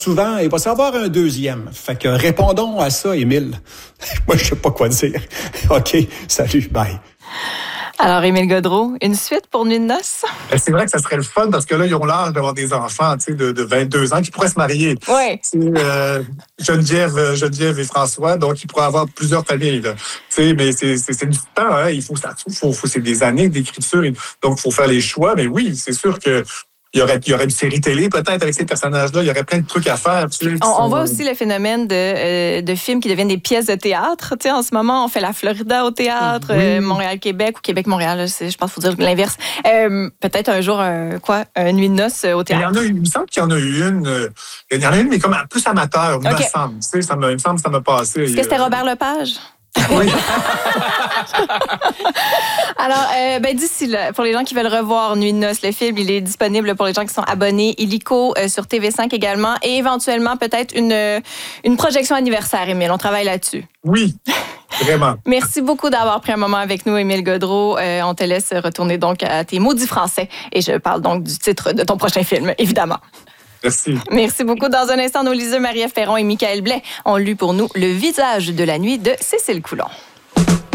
souvent, il va s'en avoir un deuxième. Fait que répondons à ça, Émile. Moi, je sais pas quoi dire. OK, salut, bye. Alors, Émile Gaudreault, une suite pour Nuit de noces? C'est vrai que ça serait le fun parce que là, ils ont l'âge d'avoir des enfants de 22 ans qui pourraient se marier. Oui. Geneviève et François, donc ils pourraient avoir plusieurs familles. Là. Mais c'est du temps, hein? C'est des années d'écriture. Donc, il faut faire les choix. Mais oui, c'est sûr que il y aurait une série télé peut-être avec ces personnages-là. Il y aurait plein de trucs à faire. On voit aussi le phénomène de films qui deviennent des pièces de théâtre. Tu sais, en ce moment, on fait la Florida au théâtre, Montréal-Québec ou Québec-Montréal. Je pense qu'il faut dire l'inverse. Peut-être un jour, une nuit de noces au théâtre. Il me semble qu'il y en a eu une. Il y en a une, mais comme plus amateur, okay. Il me semble que ça m'a passé. Est-ce que c'était Robert Lepage? Oui. Alors, d'ici là, pour les gens qui veulent revoir Nuit de noces, le film, il est disponible pour les gens qui sont abonnés illico sur TV5 également, et éventuellement peut-être une projection anniversaire, Émile. On travaille là-dessus. Oui, vraiment. Merci beaucoup d'avoir pris un moment avec nous, Émile Gaudreault. On te laisse retourner donc à tes maudits français, et je parle donc du titre de ton prochain film, évidemment. Merci. Merci beaucoup. Dans un instant, nos liseurs Marie-Ève Perron et Michael Blais ont lu pour nous Le visage de la nuit de Cécile Coulon.